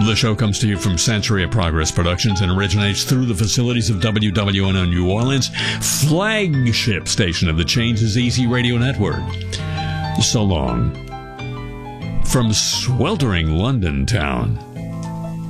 The show comes to you from Century of Progress Productions and originates through the facilities of WWNO New Orleans, flagship station of the Change is Easy radio network. So long. From sweltering London town.